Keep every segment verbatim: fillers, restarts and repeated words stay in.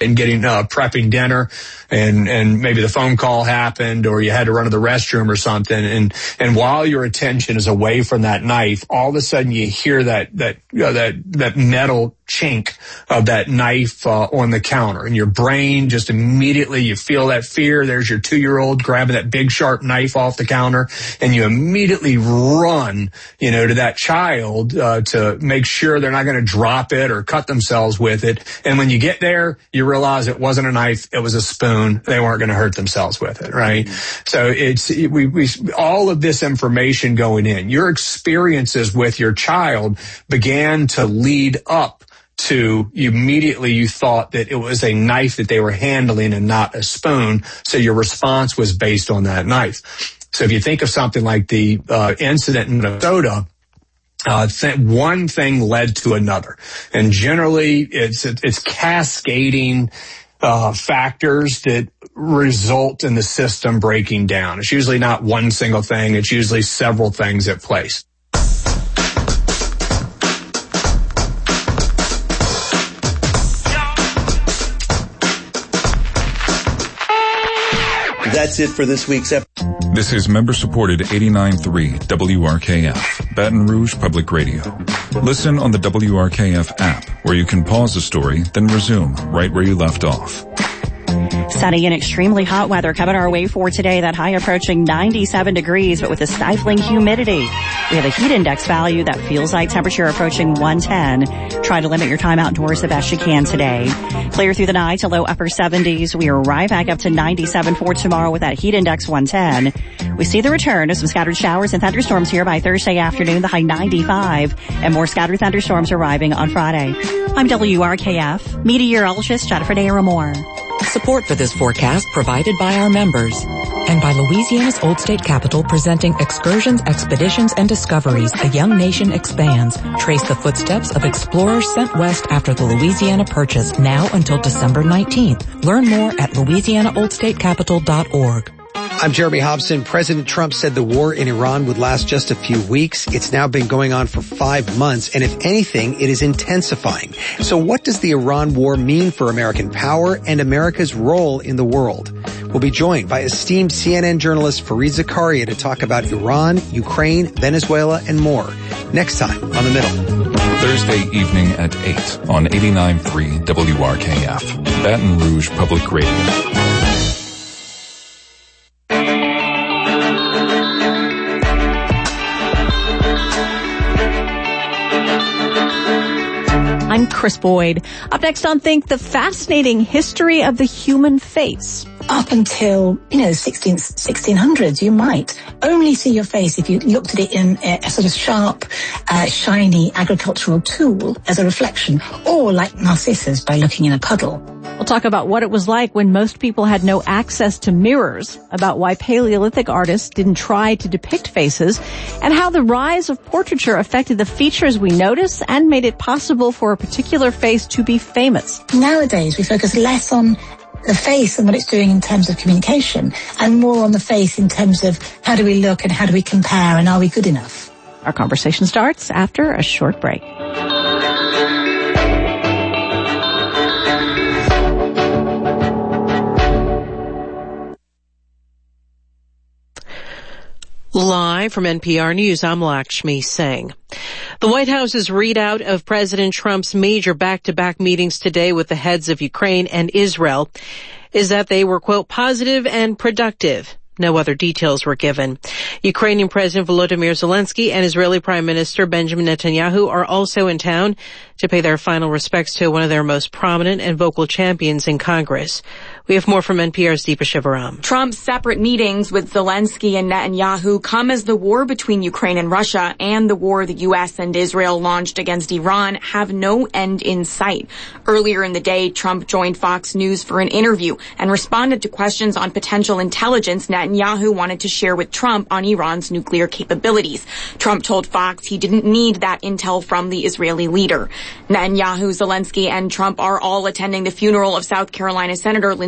and getting uh, prepping dinner, and and maybe the phone call happened, or you had to run to the restroom or something, and and while your attention is away from that knife, all of a sudden you hear that that uh, that that metal chink of that knife uh, on the counter, and your brain just immediately, you feel that fear. There's your two-year-old grabbing that big sharp knife off the counter, and you immediately run, you know, to that child uh, to make sure they're not going to drop it or cut themselves with it. And when you get there, you realize it wasn't a knife, it was a spoon. They weren't going to hurt themselves with it, right? Mm-hmm. So it's we, we all of this information going in. Your experiences with your child began to lead up to immediately you thought that it was a knife that they were handling and not a spoon. So your response was based on that knife. So if you think of something like the uh, incident in Minnesota, Uh, th- one thing led to another, and generally it's it's cascading uh, factors that result in the system breaking down. It's usually not one single thing; it's usually several things at place. That's it for this week's episode. This is member-supported eighty-nine point three W R K F, Baton Rouge Public Radio. Listen on the W R K F app, where you can pause the story, then resume right where you left off. Sunny and extremely hot weather coming our way for today. That high approaching ninety-seven degrees, but with a stifling humidity. We have a heat index value that feels like temperature approaching one ten. Try to limit your time outdoors the best you can today. Clear through the night to low upper seventies. We are right back up to ninety-seven for tomorrow with that heat index one ten. We see the return of some scattered showers and thunderstorms here by Thursday afternoon, the high ninety-five, and more scattered thunderstorms arriving on Friday. I'm W R K F meteorologist Jennifer Naramore. Support for this forecast provided by our members and by Louisiana's Old State Capitol, presenting Excursions, Expeditions, and Discoveries. A Young Nation Expands. Trace the footsteps of explorers sent west after the Louisiana Purchase, now until December nineteenth. Learn more at louisiana old state capitol dot org. I'm Jeremy Hobson. President Trump said the war in Iran would last just a few weeks. It's now been going on for five months, and if anything, it is intensifying. So what does the Iran war mean for American power and America's role in the world? We'll be joined by esteemed C N N journalist Fareed Zakaria to talk about Iran, Ukraine, Venezuela, and more. Next time on The Middle. Thursday evening at eight on eighty-nine point three W R K F, Baton Rouge Public Radio. I'm Chris Boyd. Up next on Think, the fascinating history of the human face. Up until, you know, sixteenth, sixteen hundreds, you might only see your face if you looked at it in a, a sort of sharp, uh, shiny agricultural tool as a reflection, or like Narcissus by looking in a puddle. We'll talk about what it was like when most people had no access to mirrors, about why Paleolithic artists didn't try to depict faces, and how the rise of portraiture affected the features we notice and made it possible for a particular face to be famous. Nowadays, we focus less on the face and what it's doing in terms of communication, and more on the face in terms of how do we look and how do we compare and are we good enough? Our conversation starts after a short break. Live from N P R News, I'm Lakshmi Singh. The White House's readout of President Trump's major back-to-back meetings today with the heads of Ukraine and Israel is that they were, quote, positive and productive. No other details were given. Ukrainian President Volodymyr Zelensky and Israeli Prime Minister Benjamin Netanyahu are also in town to pay their final respects to one of their most prominent and vocal champions in Congress. We have more from N P R's Deepa Shivaram. Trump's separate meetings with Zelensky and Netanyahu come as the war between Ukraine and Russia and the war the U S and Israel launched against Iran have no end in sight. Earlier in the day, Trump joined Fox News for an interview and responded to questions on potential intelligence Netanyahu wanted to share with Trump on Iran's nuclear capabilities. Trump told Fox he didn't need that intel from the Israeli leader. Netanyahu, Zelensky, and Trump are all attending the funeral of South Carolina Senator Lindsey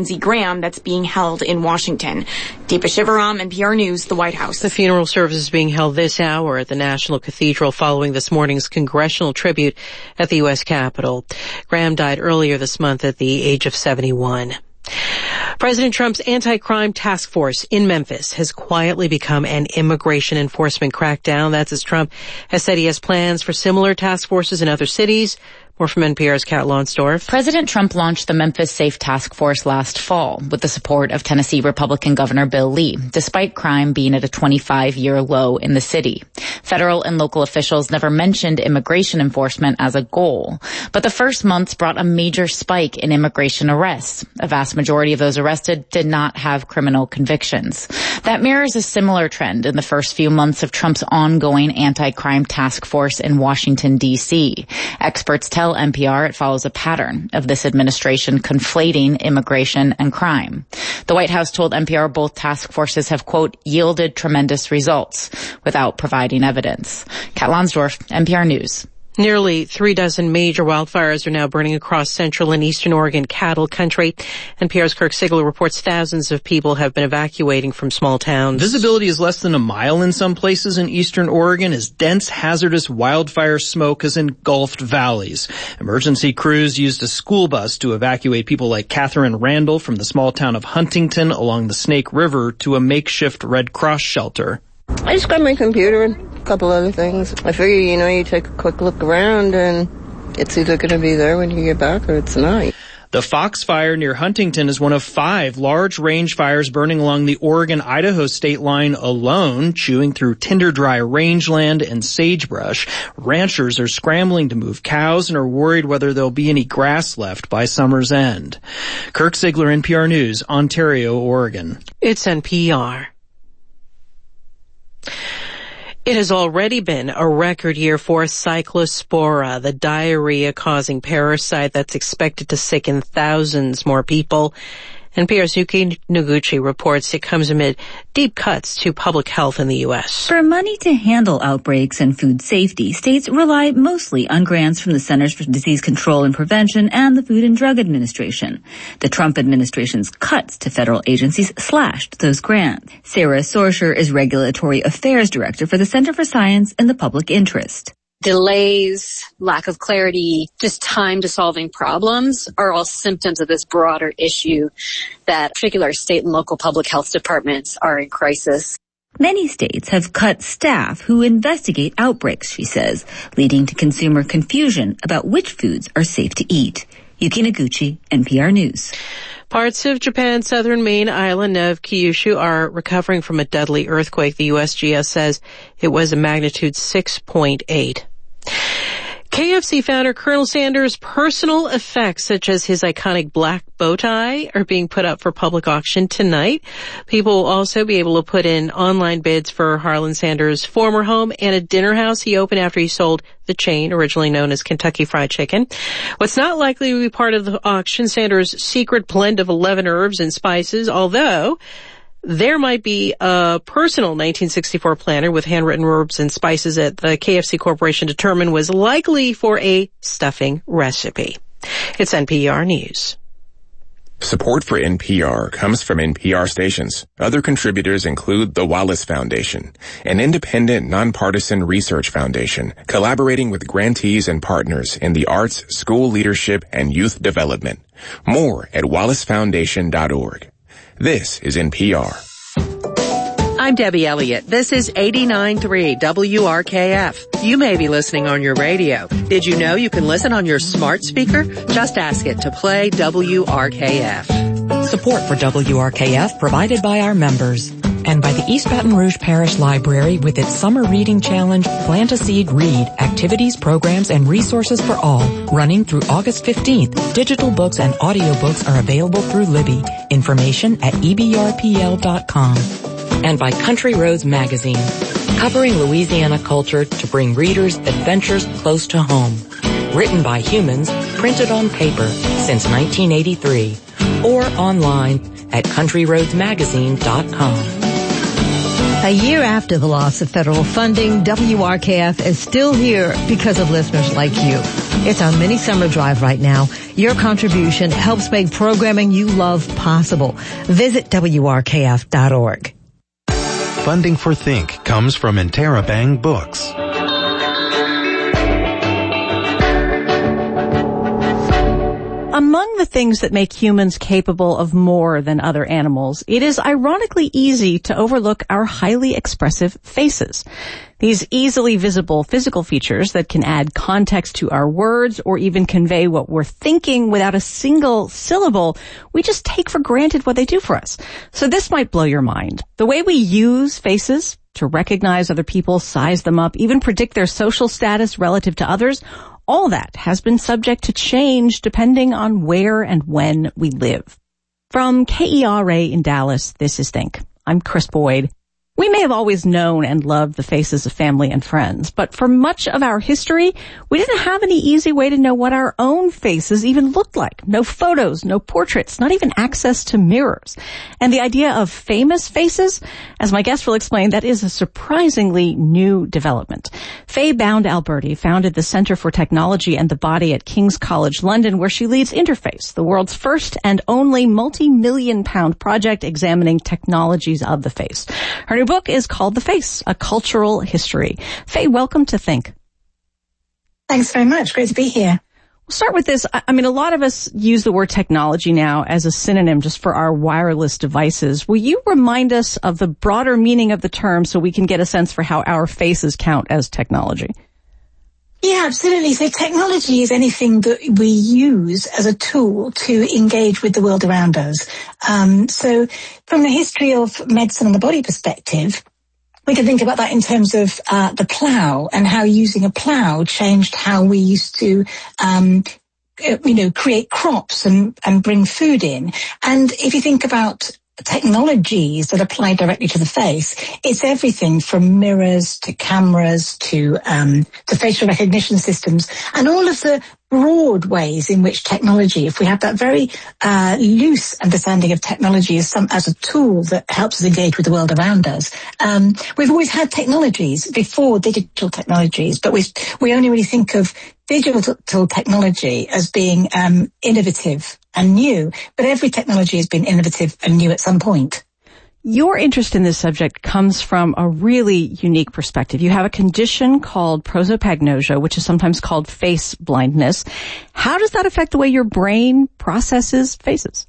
Lindsey Graham that's being held in Washington. Deepa Shivaram, N P R News, the White House. The funeral service is being held this hour at the National Cathedral following this morning's congressional tribute at the U S Capitol. Graham died earlier this month at the age of seventy-one. President Trump's anti-crime task force in Memphis has quietly become an immigration enforcement crackdown. That's as Trump has said he has plans for similar task forces in other cities. More from N P R's Kat Lonsdorf. President Trump launched the Memphis Safe Task Force last fall with the support of Tennessee Republican Governor Bill Lee, despite crime being at a twenty-five year low in the city. Federal and local officials never mentioned immigration enforcement as a goal, but the first months brought a major spike in immigration arrests. A vast majority of those arrested did not have criminal convictions. That mirrors a similar trend in the first few months of Trump's ongoing anti-crime task force in Washington, D C. Experts tell N P R it follows a pattern of this administration conflating immigration and crime. The White House told N P R both task forces have, quote, yielded tremendous results without providing evidence. Kat Lonsdorf, N P R News. Nearly three dozen major wildfires are now burning across central and eastern Oregon cattle country. N P R's Kirk Sigler reports thousands of people have been evacuating from small towns. Visibility is less than a mile in some places in eastern Oregon as dense, hazardous wildfire smoke has engulfed valleys. Emergency crews used a school bus to evacuate people like Catherine Randall from the small town of Huntington along the Snake River to a makeshift Red Cross shelter. I just got my computer and a couple other things. I figure, you know, you take a quick look around and it's either going to be there when you get back or it's not. The Fox Fire near Huntington is one of five large range fires burning along the Oregon-Idaho state line alone, chewing through tinder-dry rangeland and sagebrush. Ranchers are scrambling to move cows and are worried whether there'll be any grass left by summer's end. Kirk Sigler, N P R News, Ontario, Oregon. It's N P R. It has already been a record year for Cyclospora, the diarrhea-causing parasite that's expected to sicken thousands more people. N P R's Yuki Noguchi reports it comes amid deep cuts to public health in the U S. For money to handle outbreaks and food safety, states rely mostly on grants from the Centers for Disease Control and Prevention and the Food and Drug Administration. The Trump administration's cuts to federal agencies slashed those grants. Sarah Sorsher is Regulatory Affairs Director for the Center for Science and the Public Interest. Delays, lack of clarity, just time to solving problems are all symptoms of this broader issue that particular state and local public health departments are in crisis. Many states have cut staff who investigate outbreaks, she says, leading to consumer confusion about which foods are safe to eat. Yuki Noguchi, N P R News. Parts of Japan's southern main island of Kyushu are recovering from a deadly earthquake. The U S G S says it was a magnitude six point eight. K F C founder Colonel Sanders' personal effects, such as his iconic black bow tie, are being put up for public auction tonight. People will also be able to put in online bids for Harlan Sanders' former home and a dinner house he opened after he sold the chain, originally known as Kentucky Fried Chicken. What's not likely to be part of the auction, Sanders' secret blend of eleven herbs and spices, although there might be a personal nineteen sixty-four planner with handwritten herbs and spices that the K F C Corporation determined was likely for a stuffing recipe. It's N P R News. Support for N P R comes from N P R stations. Other contributors include the Wallace Foundation, an independent, nonpartisan research foundation collaborating with grantees and partners in the arts, school leadership, and youth development. More at wallace foundation dot org. This is N P R. I'm Debbie Elliott. This is eighty-nine point three W R K F. You may be listening on your radio. Did you know you can listen on your smart speaker? Just ask it to play W R K F. Support for W R K F provided by our members. And by the East Baton Rouge Parish Library with its Summer Reading Challenge, Plant a Seed, Read, activities, programs, and resources for all, running through August fifteenth. Digital books and audiobooks are available through Libby. Information at E B R P L dot com. And by Country Roads Magazine, covering Louisiana culture to bring readers adventures close to home. Written by humans, printed on paper since nineteen eighty-three. Or online at country roads magazine dot com. A year after the loss of federal funding, W R K F is still here because of listeners like you. It's our mini summer drive right now. Your contribution helps make programming you love possible. Visit W R K F dot org. Funding for Think comes from Interabang Books. Among the things that make humans capable of more than other animals, it is ironically easy to overlook our highly expressive faces. These easily visible physical features that can add context to our words or even convey what we're thinking without a single syllable, we just take for granted what they do for us. So this might blow your mind. The way we use faces to recognize other people, size them up, even predict their social status relative to others, all that has been subject to change depending on where and when we live. From K E R A in Dallas, this is Think. I'm Chris Boyd. We may have always known and loved the faces of family and friends, but for much of our history, we didn't have any easy way to know what our own faces even looked like. No photos, no portraits, not even access to mirrors. And the idea of famous faces, as my guest will explain, that is a surprisingly new development. Faye Bound-Alberti founded the Center for Technology and the Body at King's College London, where she leads Interface, the world's first and only multi-million pound project examining technologies of the face. Her new book is called The Face, A Cultural History. Faye, welcome to Think. Thanks very much. Great to be here. We'll start with this. I mean, a lot of us use the word technology now as a synonym just for our wireless devices. Will you remind us of the broader meaning of the term so we can get a sense for how our faces count as technology? Yeah, absolutely. So technology is anything that we use as a tool to engage with the world around us. Um, so from the history of medicine and the body perspective, we can think about that in terms of uh, the plough and how using a plough changed how we used to um you know, create crops and, and bring food in. And if you think about technologies that apply directly to the face, it's everything from mirrors to cameras to um to facial recognition systems, and all of the broad ways in which technology, if we have that very uh loose understanding of technology as some as a tool that helps us engage with the world around us. Um we've always had technologies before digital technologies, but we we only really think of digital technology as being um innovative and new, but every technology has been innovative and new at some point. Your interest in this subject comes from a really unique perspective. You have a condition called prosopagnosia, which is sometimes called face blindness. How does that affect the way your brain processes faces?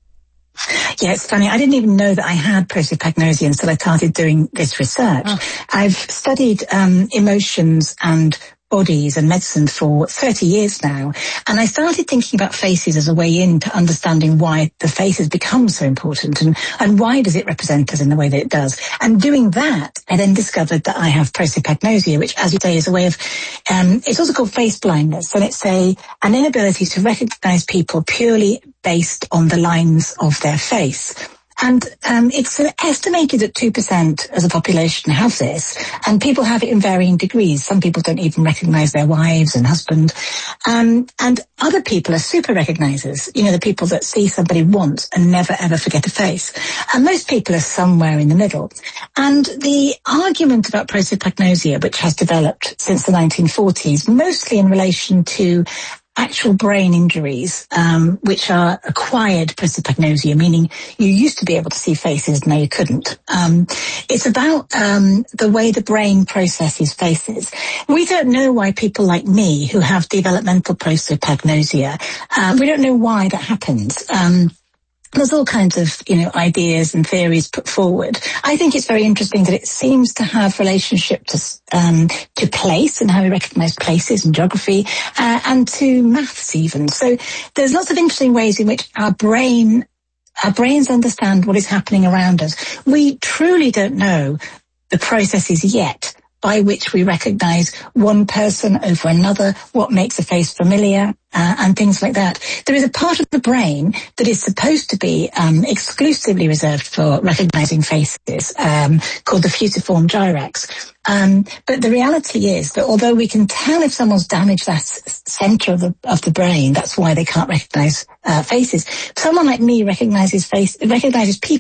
Yeah, it's funny. I didn't even know that I had prosopagnosia until I started doing this research. Oh. I've studied um emotions and bodies and medicine for thirty years now, and I started thinking about faces as a way into understanding why the face has become so important and, and why does it represent us in the way that it does. And doing that, I then discovered that I have prosopagnosia, which, as you say, is a way of, um, it's also called face blindness, and it's a an inability to recognize people purely based on the lines of their face. And um, it's estimated that two percent as a population have this, and people have it in varying degrees. Some people don't even recognize their wives and husband. Um, and other people are super recognizers, you know, the people that see somebody once and never ever forget a face. And most people are somewhere in the middle. And the argument about prosopagnosia, which has developed since the nineteen forties, mostly in relation to actual brain injuries, um, which are acquired prosopagnosia, meaning you used to be able to see faces, now you couldn't. Um, it's about um, the way the brain processes faces. We don't know why people like me who have developmental prosopagnosia, um, we don't know why that happens. Um, There's all kinds of, you know, ideas and theories put forward. I think it's very interesting that it seems to have relationship to um, to place and how we recognise places and geography, uh, and to maths even. So there's lots of interesting ways in which our brain, our brains understand what is happening around us. We truly don't know the processes yet by which we recognise one person over another, what makes a face familiar, uh, and things like that. There is a part of the brain that is supposed to be um, exclusively reserved for recognising faces, um, called the fusiform gyrax. Um, but the reality is that although we can tell if someone's damaged that s- centre of the, of the brain, that's why they can't recognise uh, faces. Someone like me recognises face, recognises people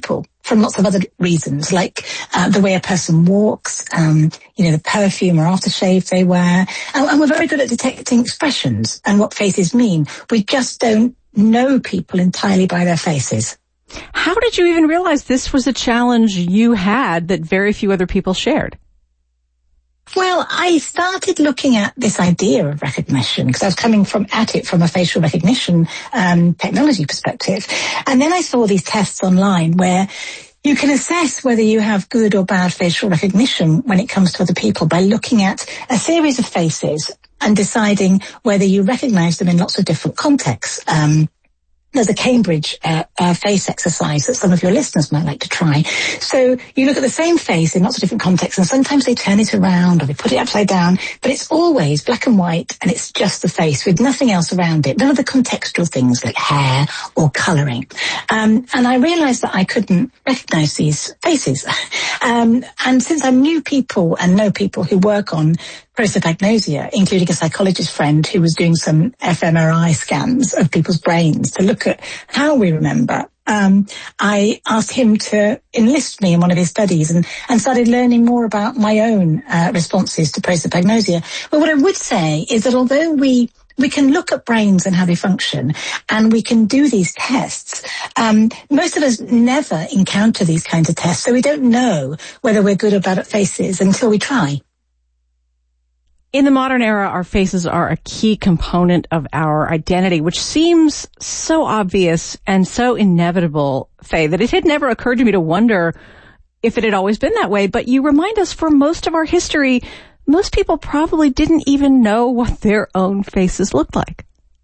from lots of other reasons, like uh, the way a person walks, um, you know, the perfume or aftershave they wear. And, and we're very good at detecting expressions and what faces mean. We just don't know people entirely by their faces. How did you even realize this was a challenge you had that very few other people shared? Well, I started looking at this idea of recognition because I was coming from at it from a facial recognition um, technology perspective. And then I saw these tests online where you can assess whether you have good or bad facial recognition when it comes to other people by looking at a series of faces and deciding whether you recognize them in lots of different contexts. Um, There's a Cambridge uh, uh, face exercise that some of your listeners might like to try. So you look at the same face in lots of different contexts, and sometimes they turn it around or they put it upside down, but it's always black and white, and it's just the face with nothing else around it, none of the contextual things like hair or colouring. Um, and I realised that I couldn't recognise these faces. um, and since I knew people and know people who work on prosopagnosia, including a psychologist friend who was doing some fMRI scans of people's brains to look at how we remember, um, I asked him to enlist me in one of his studies and, and started learning more about my own uh, responses to prosopagnosia. But what I would say is that although we we can look at brains and how they function, and we can do these tests, um, most of us never encounter these kinds of tests, so we don't know whether we're good or bad at faces until we try. In the modern era, our faces are a key component of our identity, which seems so obvious and so inevitable, Faye, that it had never occurred to me to wonder if it had always been that way. But you remind us for most of our history, most people probably didn't even know what their own faces looked like.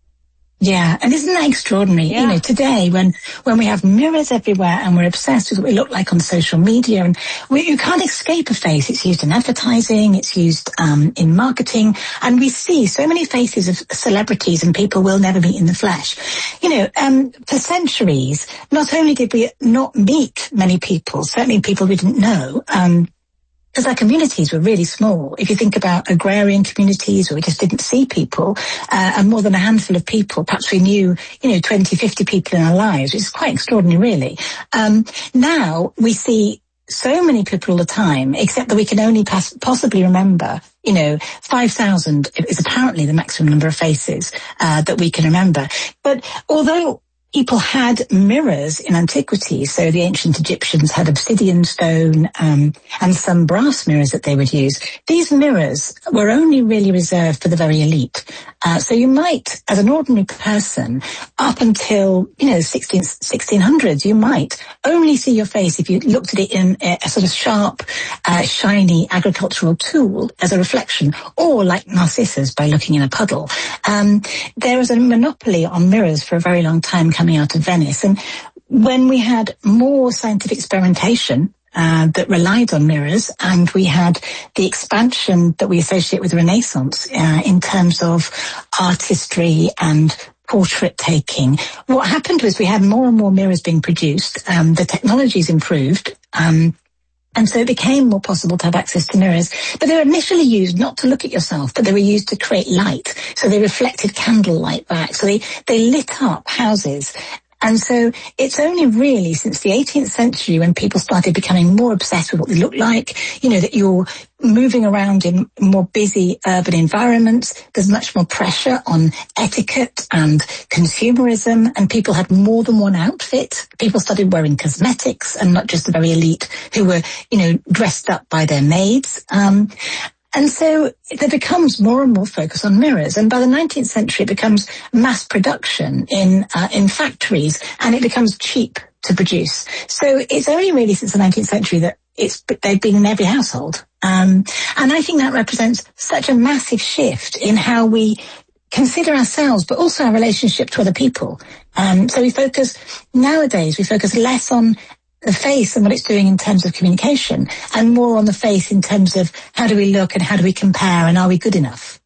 Yeah, and isn't that extraordinary? Yeah. You know, today when, when we have mirrors everywhere and we're obsessed with what we look like on social media, and we, you can't escape a face. It's used in advertising, it's used um, in marketing, and we see so many faces of celebrities and people we'll never meet in the flesh. You know, um, for centuries, not only did we not meet many people, certainly people we didn't know, um, because our communities were really small. If you think about agrarian communities where we just didn't see people, uh, and more than a handful of people, perhaps we knew, you know, twenty, fifty people in our lives, which is quite extraordinary, really. Um, now we see so many people all the time, except that we can only pass, possibly remember, you know, five thousand is apparently the maximum number of faces uh, that we can remember. But although people had mirrors in antiquity, so the ancient Egyptians had obsidian stone um, and some brass mirrors that they would use. These mirrors were only really reserved for the very elite. Uh, so you might, as an ordinary person, up until, you know, sixteen hundreds, you might only see your face if you looked at it in a sort of sharp, uh, shiny agricultural tool as a reflection, or like Narcissus by looking in a puddle. Um, there was a monopoly on mirrors for a very long time coming out of Venice. And when we had more scientific experimentation uh, that relied on mirrors, and we had the expansion that we associate with the Renaissance uh, in terms of artistry and portrait taking, what happened was we had more and more mirrors being produced. Um, the technologies improved. Um, And so it became more possible to have access to mirrors. But they were initially used not to look at yourself, but they were used to create light. So they reflected candlelight back. So they, they lit up houses. And so it's only really since the eighteenth century when people started becoming more obsessed with what they look like, you know, that you're moving around in more busy urban environments. There's much more pressure on etiquette and consumerism, and people had more than one outfit. People started wearing cosmetics and not just the very elite who were, you know, dressed up by their maids. Um, And so there becomes more and more focus on mirrors. And by the nineteenth century, it becomes mass production in uh, in factories, and it becomes cheap to produce. So it's only really since the nineteenth century that it's they've been in every household. Um, and I think that represents such a massive shift in how we consider ourselves, but also our relationship to other people. Um, so we focus, nowadays, we focus less on the face and what it's doing in terms of communication, and more on the face in terms of how do we look and how do we compare and are we good enough?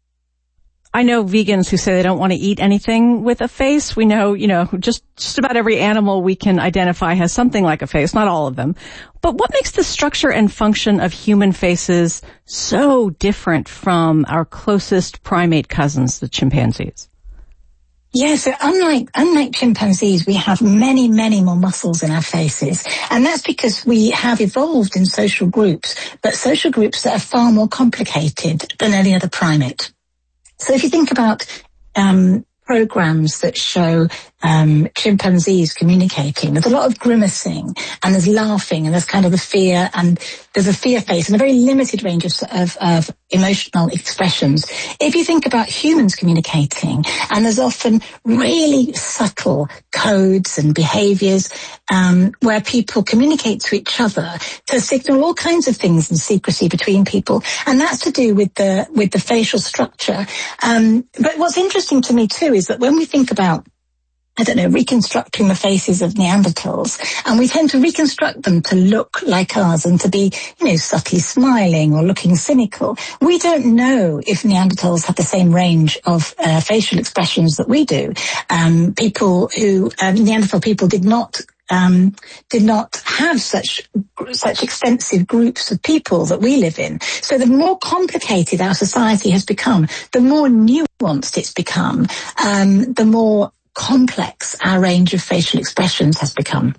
I know vegans who say they don't want to eat anything with a face. We know, you know, just, just about every animal we can identify has something like a face, not all of them. But what makes the structure and function of human faces so different from our closest primate cousins, the chimpanzees? Yeah, so unlike, unlike chimpanzees, we have many, many more muscles in our faces. And that's because we have evolved in social groups, but social groups that are far more complicated than any other primate. So if you think about, um, programs that show um, chimpanzees communicating, there's a lot of grimacing and there's laughing and there's kind of the fear, and there's a fear face and a very limited range of, of, of emotional expressions. If you think about humans communicating, and there's often really subtle codes and behaviors um, where people communicate to each other to signal all kinds of things in secrecy between people, and that's to do with the with the facial structure. Um, but what's interesting to me too is that when we think about, I don't know, reconstructing the faces of Neanderthals, and we tend to reconstruct them to look like ours and to be, you know, subtly smiling or looking cynical. We don't know if Neanderthals have the same range of uh, facial expressions that we do. Um, people who, um, Neanderthal people did not Um, did not have such such extensive groups of people that we live in. So the more complicated our society has become, the more nuanced it's become, um, the more complex our range of facial expressions has become.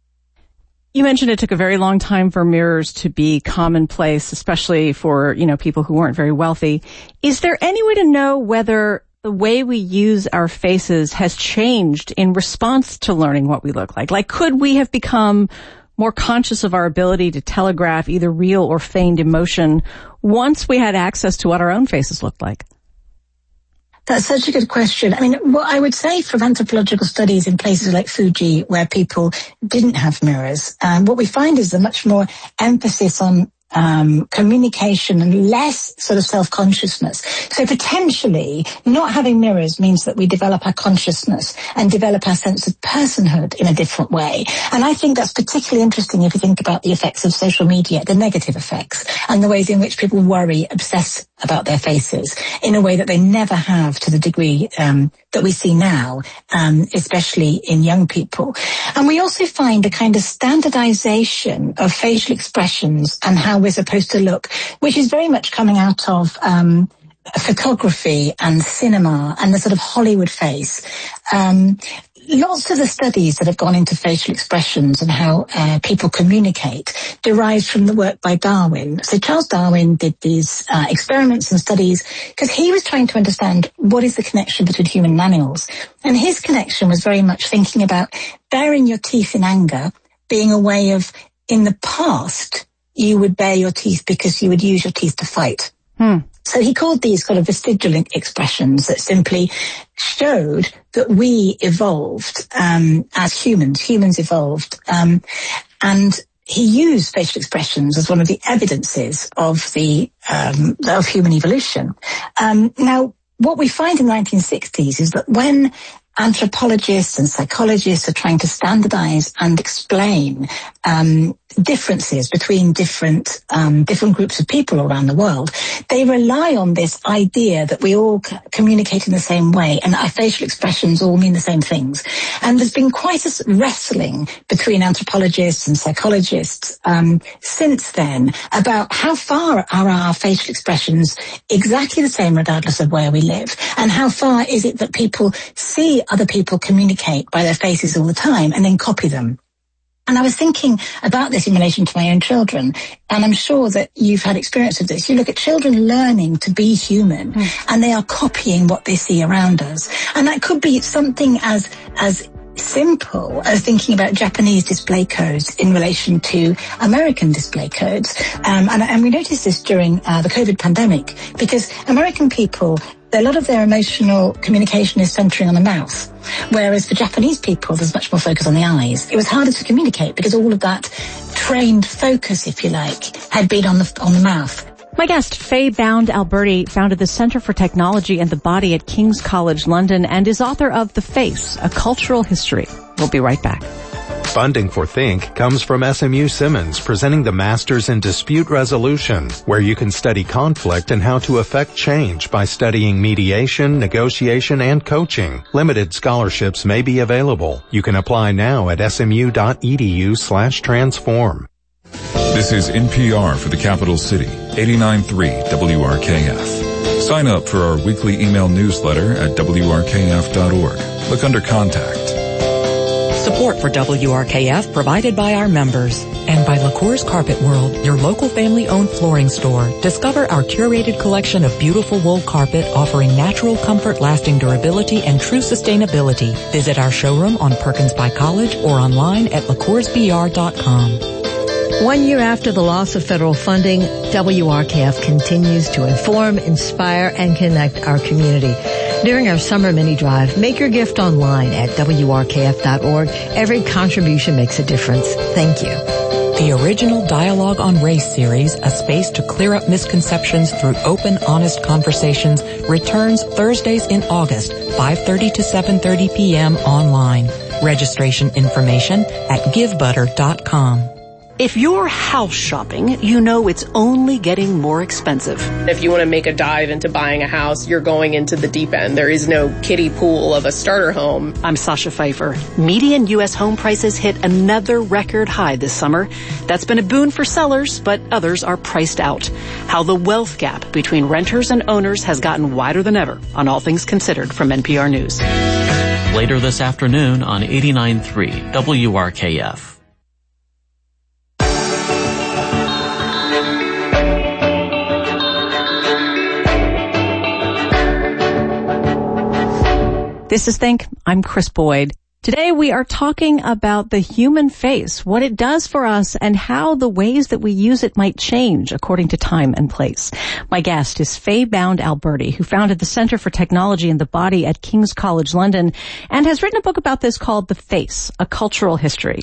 You mentioned it took a very long time for mirrors to be commonplace, especially for, you know, people who weren't very wealthy. Is there any way to know whether the way we use our faces has changed in response to learning what we look like? Like, could we have become more conscious of our ability to telegraph either real or feigned emotion once we had access to what our own faces looked like? That's such a good question. I mean, what I would say from anthropological studies in places like Fuji, where people didn't have mirrors, um, what we find is a much more emphasis on um communication and less sort of self-consciousness. So potentially not having mirrors means that we develop our consciousness and develop our sense of personhood in a different way. And I think that's particularly interesting if you think about the effects of social media, the negative effects, and the ways in which people worry, obsess about their faces in a way that they never have to the degree um that we see now, um, especially in young people. And we also find a kind of standardization of facial expressions and how we're supposed to look, which is very much coming out of um, photography and cinema and the sort of Hollywood face. Um, Lots of the studies that have gone into facial expressions and how uh, people communicate derives from the work by Darwin. So Charles Darwin did these uh, experiments and studies because he was trying to understand what is the connection between human and animals. And his connection was very much thinking about baring your teeth in anger being a way of, in the past, you would bare your teeth because you would use your teeth to fight. Hmm. So he called these kind of vestigial expressions that simply showed that we evolved um, as humans. Humans evolved. Um, and he used facial expressions as one of the evidences of the um, of human evolution. Um, now, what we find in the nineteen sixties is that when anthropologists and psychologists are trying to standardize and explain um, differences between different um, different groups of people around the world, they rely on this idea that we all c- communicate in the same way and our facial expressions all mean the same things. And there's been quite a wrestling between anthropologists and psychologists um, since then about how far are our facial expressions exactly the same regardless of where we live, and how far is it that people see other people communicate by their faces all the time and then copy them. And I was thinking about this in relation to my own children, and I'm sure that you've had experience of this. You look at children learning to be human, mm. and they are copying what they see around us. And that could be something as as simple as thinking about Japanese display codes in relation to American display codes. Um, and, and we noticed this during uh, the COVID pandemic, because American people, a lot of their emotional communication is centering on the mouth, whereas for Japanese people, there's much more focus on the eyes. It was harder to communicate because all of that trained focus, if you like, had been on the on the mouth. My guest, Faye Bound-Alberti, founded the Center for Technology and the Body at King's College London and is author of The Face, A Cultural History. We'll be right back. Funding for Think comes from S M U Simmons, presenting the Masters in Dispute Resolution, where you can study conflict and how to affect change by studying mediation, negotiation, and coaching. Limited scholarships may be available. You can apply now at smu.edu slash transform. This is N P R for the capital city, eighty-nine point three W R K F. Sign up for our weekly email newsletter at W R K F dot org. Look under Contact. Support for W R K F provided by our members and by LaCour's Carpet World, your local family-owned flooring store. Discover our curated collection of beautiful wool carpet offering natural comfort, lasting durability, and true sustainability. Visit our showroom on Perkins by College or online at lacours b r dot com. One year after the loss of federal funding, W R K F continues to inform, inspire, and connect our community. During our summer mini drive, make your gift online at W R K F dot org. Every contribution makes a difference. Thank you. The original Dialogue on Race series, a space to clear up misconceptions through open, honest conversations, returns Thursdays in August, five thirty to seven thirty p.m. online. Registration information at give butter dot com. If you're house shopping, you know it's only getting more expensive. If you want to make a dive into buying a house, you're going into the deep end. There is no kiddie pool of a starter home. I'm Sasha Pfeiffer. Median U S home prices hit another record high this summer. That's been a boon for sellers, but others are priced out. How the wealth gap between renters and owners has gotten wider than ever on All Things Considered from N P R News. Later this afternoon on eighty-nine point three W R K F. This is Think. I'm Chris Boyd. Today we are talking about the human face, what it does for us, and how the ways that we use it might change according to time and place. My guest is Faye Bound-Alberti, who founded the Center for Technology in the Body at King's College London and has written a book about this called The Face, A Cultural History.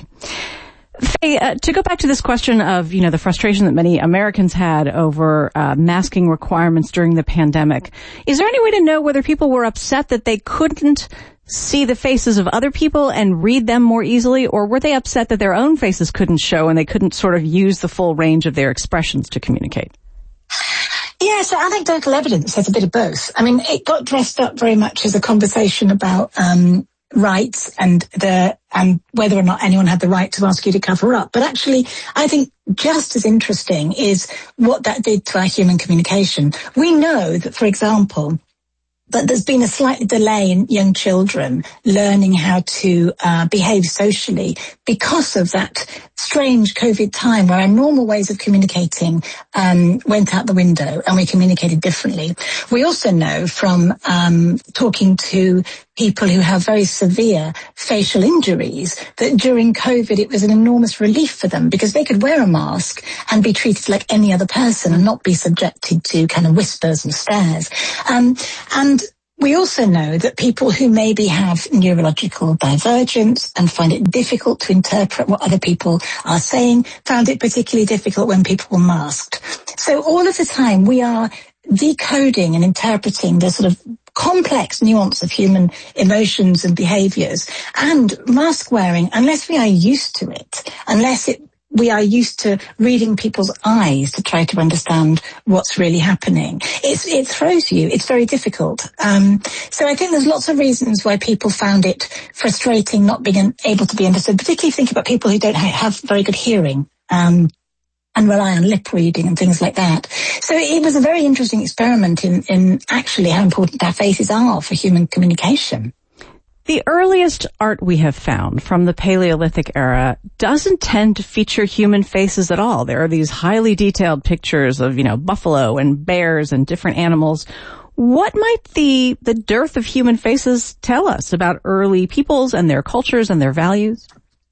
Faye, uh, to go back to this question of, you know, the frustration that many Americans had over uh, masking requirements during the pandemic, is there any way to know whether people were upset that they couldn't see the faces of other people and read them more easily, or were they upset that their own faces couldn't show and they couldn't sort of use the full range of their expressions to communicate? Yeah, so anecdotal evidence says a bit of both. I mean, it got dressed up very much as a conversation about um rights and the and whether or not anyone had the right to ask you to cover up. But actually, I think just as interesting is what that did to our human communication. We know that, for example, that there's been a slight delay in young children learning how to uh, behave socially because of that strange COVID time where our normal ways of communicating um, went out the window and we communicated differently. We also know from um, talking to people who have very severe facial injuries that during COVID it was an enormous relief for them because they could wear a mask and be treated like any other person and not be subjected to kind of whispers and stares. Um, and we also know that people who maybe have neurological divergence and find it difficult to interpret what other people are saying found it particularly difficult when people were masked. So all of the time we are decoding and interpreting the sort of complex nuance of human emotions and behaviors. And mask wearing, unless we are used to it, unless it we are used to reading people's eyes to try to understand what's really happening, It's, it throws you. It's very difficult. Um, so I think there's lots of reasons why people found it frustrating not being able to be understood, particularly think about people who don't have very good hearing. Um, and rely on lip reading and things like that. So it was a very interesting experiment in, in actually how important our faces are for human communication. The earliest art we have found from the Paleolithic era doesn't tend to feature human faces at all. There are these highly detailed pictures of, you know, buffalo and bears and different animals. What might the, the dearth of human faces tell us about early peoples and their cultures and their values?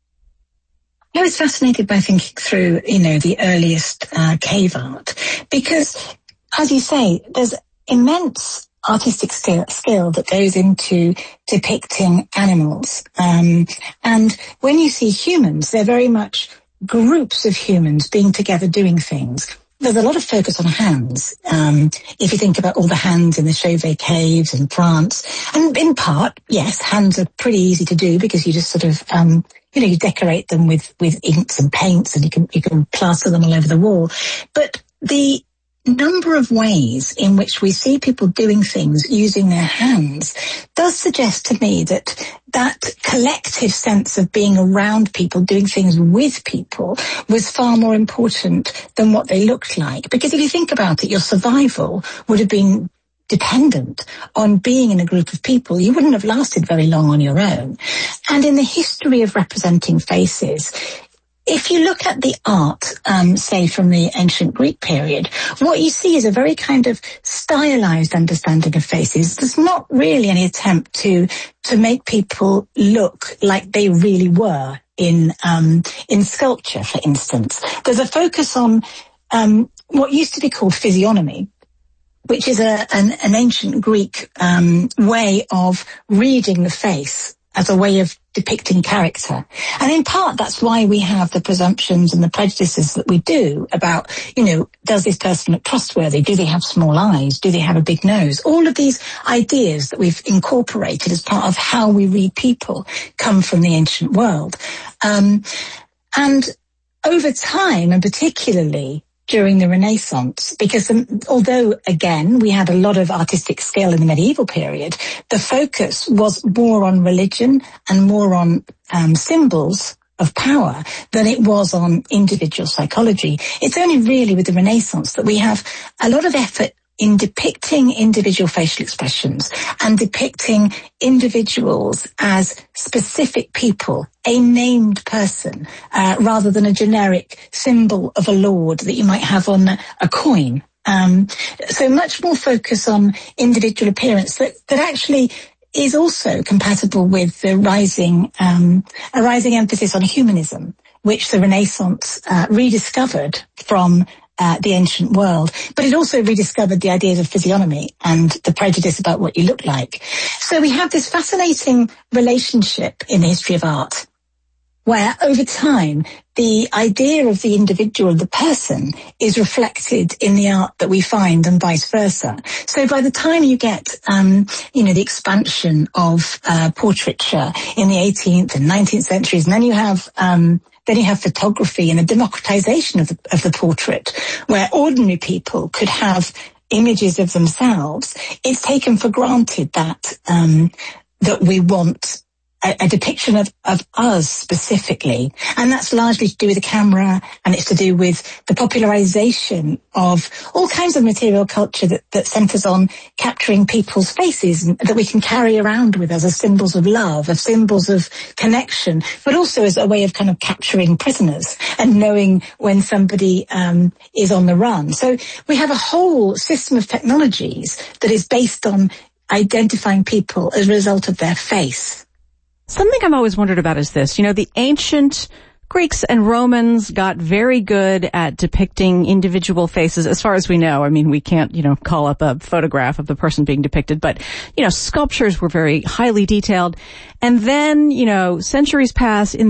I was fascinated by thinking through, you know, the earliest uh, cave art because, as you say, there's immense artistic skill, skill that goes into depicting animals. Um, and when you see humans, they're very much groups of humans being together doing things. There's a lot of focus on hands. Um, if you think about all the hands in the Chauvet caves in France, and in part, yes, hands are pretty easy to do because you just sort of, um, you know, you decorate them with, with inks and paints and you can, you can plaster them all over the wall. But the number of ways in which we see people doing things using their hands does suggest to me that that collective sense of being around people, doing things with people, was far more important than what they looked like. Because if you think about it, your survival would have been dependent on being in a group of people. You wouldn't have lasted very long on your own. And in the history of representing faces, if you look at the art, um, say from the ancient Greek period, what you see is a very kind of stylized understanding of faces. There's not really any attempt to to make people look like they really were in um, in sculpture, for instance. There's a focus on um, what used to be called physiognomy, which is a, an, an ancient Greek um, way of reading the face as a way of depicting character. And in part, that's why we have the presumptions and the prejudices that we do about, you know, does this person look trustworthy? Do they have small eyes? Do they have a big nose? All of these ideas that we've incorporated as part of how we read people come from the ancient world. Um, and over time, and particularly during the Renaissance, because um, although, again, we had a lot of artistic skill in the medieval period, the focus was more on religion and more on um, symbols of power than it was on individual psychology. It's only really with the Renaissance that we have a lot of effort in depicting individual facial expressions and depicting individuals as specific people, a named person, uh, rather than a generic symbol of a lord that you might have on a coin. Um, so much more focus on individual appearance that, that actually is also compatible with the rising, um, a rising emphasis on humanism, which the Renaissance uh, rediscovered from Uh, the ancient world, but it also rediscovered the ideas of physiognomy and the prejudice about what you look like. So we have this fascinating relationship in the history of art where over time the idea of the individual, the person, is reflected in the art that we find and vice versa. So by the time you get, um, you know, the expansion of uh, portraiture in the eighteenth and nineteenth centuries, and then you have um Then you have photography and a democratization of the, of the portrait, where ordinary people could have images of themselves. It's taken for granted that um, that we want a, a depiction of, of us specifically, and that's largely to do with the camera, and it's to do with the popularization of all kinds of material culture that, that centers on capturing people's faces and that we can carry around with us as symbols of love, as symbols of connection, but also as a way of kind of capturing prisoners and knowing when somebody um, is on the run. So we have a whole system of technologies that is based on identifying people as a result of their face. Something I've always wondered about is this. You know, the ancient Greeks and Romans got very good at depicting individual faces, as far as we know. I mean, we can't, you know, call up a photograph of the person being depicted, but, you know, sculptures were very highly detailed. And then, you know, centuries pass in